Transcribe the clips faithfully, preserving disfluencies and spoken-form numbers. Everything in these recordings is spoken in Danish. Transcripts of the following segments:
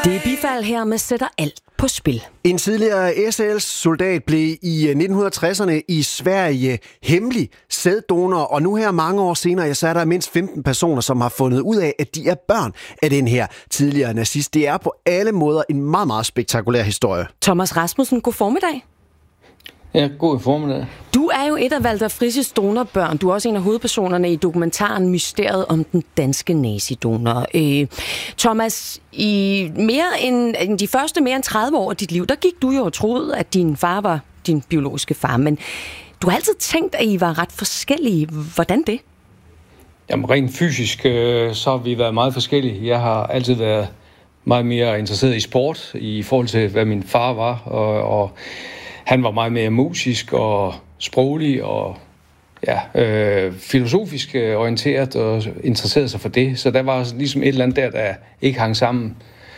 Det er Bifald her med sætter alt på spil. En tidligere S L-soldat blev i nitten tresserne i Sverige hemmelig sæddonor, og nu her mange år senere, ja, så er der mindst femten personer, som har fundet ud af, at de er børn af den her tidligere nazist. Det er på alle måder en meget, meget spektakulær historie. Thomas Rasmussen, god formiddag. Ja, god formiddag. Du er jo et af Walter Fritzs donorbørn. Du er også en af hovedpersonerne i dokumentaren Mysteriet om den danske nazidonor. Øh, Thomas, i mere end de første mere end tredive år af dit liv, der gik du jo og troede, at din far var din biologiske far. Men du har altid tænkt, at I var ret forskellige. Hvordan det? Jamen rent fysisk, øh, så har vi været meget forskellige. Jeg har altid været meget mere interesseret i sport i forhold til, hvad min far var, og, og han var meget mere musisk og sproglig og ja, øh, filosofisk orienteret og interesserede sig for det. Så der var ligesom et eller andet der, der ikke hang sammen.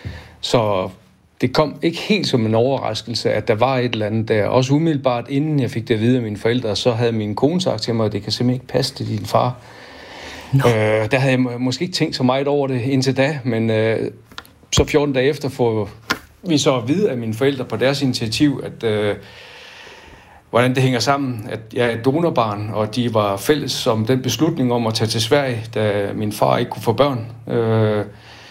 Så det kom ikke helt som en overraskelse, at der var et eller andet der. Også umiddelbart, inden jeg fik det at vide af mine forældre, så havde min kone sagt til mig, at det kan simpelthen ikke passe til din far. No. Øh, der havde jeg måske ikke tænkt så meget over det indtil da, men øh, så fjorten dage efter får vi så at vide af mine forældre på deres initiativ, at øh, hvordan det hænger sammen, at jeg er et donorbarn, og de var fælles om den beslutning om at tage til Sverige, da min far ikke kunne få børn. Øh,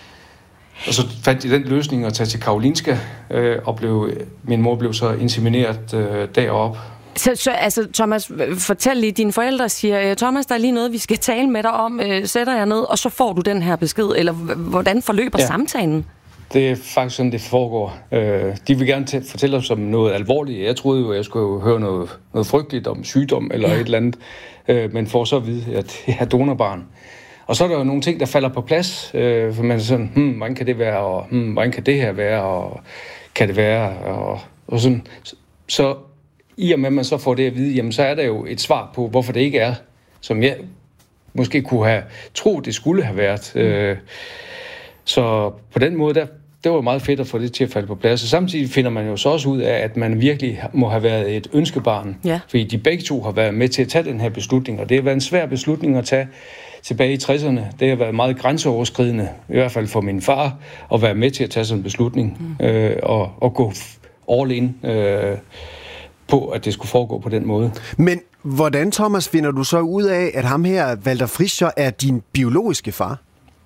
og så fandt de den løsning at tage til Karolinska, øh, og blev, min mor blev så insemineret øh, deroppe. Så, så altså, Thomas, fortæl lige, dine forældre siger, Thomas, der er lige noget, vi skal tale med dig om, øh, sætter jeg ned, og så får du den her besked, eller hvordan forløber ja. samtalen? Det er faktisk sådan, det foregår. Øh, de vil gerne t- fortælle os om noget alvorligt. Jeg troede jo, at jeg skulle høre noget, noget frygteligt om sygdom eller ja. et eller andet, øh, men får så at vide, at jeg er donorbarn. Og så er der jo nogle ting, der falder på plads, øh, for man er sådan, hmm, hvordan kan det være, og hmm, hvordan kan det her være, og kan det være, og, og sådan. Så, så i og med, at man så får det at vide, jamen så er der jo et svar på, hvorfor det ikke er, som jeg måske kunne have troet, det skulle have været. Mm. Øh, så på den måde, der det var meget fedt at få det til at falde på plads. Og samtidig finder man jo så også ud af, at man virkelig må have været et ønskebarn. Ja. Fordi de begge to har været med til at tage den her beslutning. Og det har været en svær beslutning at tage tilbage i tresserne. Det har været meget grænseoverskridende, i hvert fald for min far, at være med til at tage sådan en beslutning. Mm. Øh, og, og gå all in øh, på, at det skulle foregå på den måde. Men hvordan, Thomas, finder du så ud af, at ham her, Walter Fritz, er din biologiske far?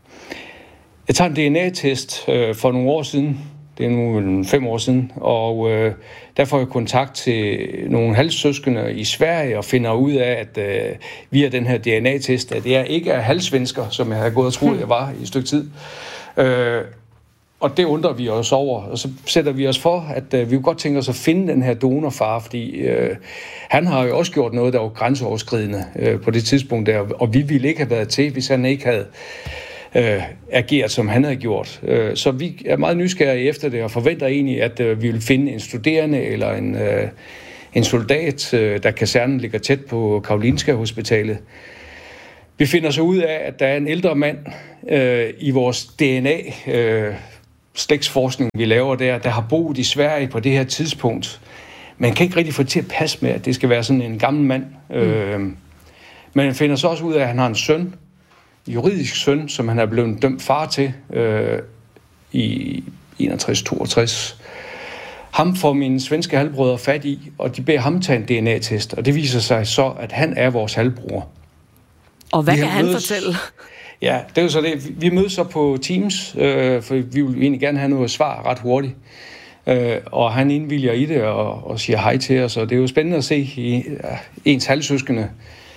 Jeg tager en D N A-test øh, for nogle år siden, det er nu fem år siden, og øh, der får jeg kontakt til nogle halvsøskende i Sverige og finder ud af, at øh, via den her D N A-test, at jeg ikke er halvsvensker, som jeg havde gået og troet, jeg var i et stykke tid. Øh, og det undrer vi os over, og så sætter vi os for, at øh, vi kunne godt tænke os at finde den her donorfar, fordi øh, han har jo også gjort noget, der var grænseoverskridende øh, på det tidspunkt der, og vi ville ikke have været til, hvis han ikke havde Øh, ageret, som han havde gjort. Øh, så vi er meget nysgerrige efter det, og forventer egentlig, at øh, vi vil finde en studerende eller en, øh, en soldat, øh, da kasernen ligger tæt på Karolinska Hospitalet. Vi finder så ud af, at der er en ældre mand øh, i vores D N A øh, slægtsforskning, vi laver der, der har boet i Sverige på det her tidspunkt. Man kan ikke rigtig få det til at passe med, at det skal være sådan en gammel mand. Mm. Øh, men man finder så også ud af, at han har en søn, juridisk søn, som han er blevet dømt far til øh, i enogtres toogtres. Ham får mine svenske halvbrødre fat i, og de beder ham tage en D N A-test, og det viser sig så, at han er vores halvbror. Og hvad vi kan han mødes, fortælle? Ja, det er jo så det. Vi mødes så på Teams, øh, for vi vil egentlig gerne have noget svar ret hurtigt. Øh, og han indvilger i det og, og siger hej til os, og det er jo spændende at se i, ja, ens halvsøskende.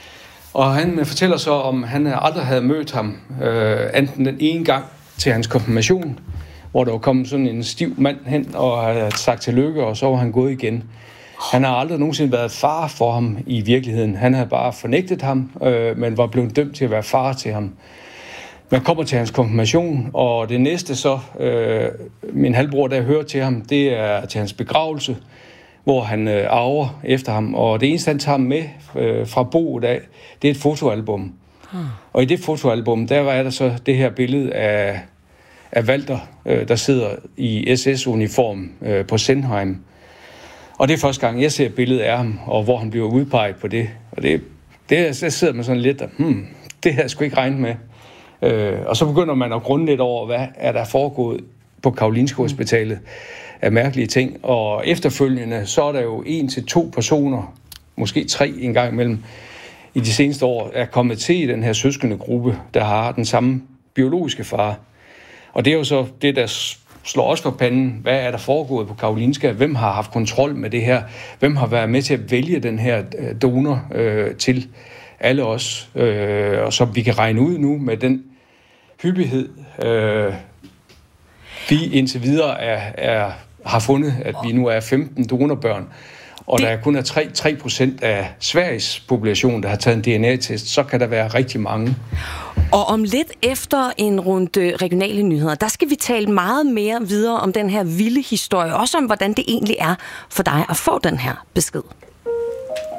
Og han fortæller så, om han aldrig havde mødt ham, øh, enten den ene gang til hans konfirmation, hvor der var kommet sådan en stiv mand hen og havde sagt tillykke, og så var han gået igen. Han har aldrig nogensinde været far for ham i virkeligheden. Han havde bare fornægtet ham, øh, men var blevet dømt til at være far til ham. Man kommer til hans konfirmation, og det næste så, øh, min halvbror, der hører til ham, det er til hans begravelse, hvor han øh, arver efter ham. Og det eneste, han tager med øh, fra boet af, det er et fotoalbum. Hmm. Og i det fotoalbum, der var der så det her billede af, af Walter, øh, der sidder i S S-uniform øh, på Sendheim. Og det er første gang, jeg ser billedet af ham, og hvor han bliver udpeget på det. Og det, det der sidder man sådan lidt, og, hmm, det her skulle ikke regne med. Øh, og så begynder man at grunde lidt over, hvad er der foregået på Karolinska Hospitalet af mærkelige ting. Og efterfølgende, så er der jo en til to personer, måske tre en gang imellem, i de seneste år, er kommet til i den her søskende gruppe, der har den samme biologiske far. Og det er jo så det, der slår os for panden. Hvad er der foregået på Karolinska? Hvem har haft kontrol med det her? Hvem har været med til at vælge den her donor øh, til alle os? Øh, og som vi kan regne ud nu med den hyppighed, øh, vi indtil videre er, er, har fundet, at vi nu er femten donorbørn, og det... der kun er tre procent af Sveriges population, der har taget en D N A-test, så kan der være rigtig mange. Og om lidt efter en runde regionale nyheder, der skal vi tale meget mere videre om den her vilde historie, også om hvordan det egentlig er for dig at få den her besked.